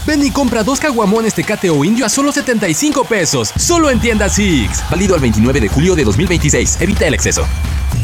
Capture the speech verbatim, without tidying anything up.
Ven y compra dos caguamones Tecate o Indio a solo setenta y cinco pesos. Solo en tiendas Six. Válido al veintinueve de julio de dos mil veintiséis. Evita el exceso.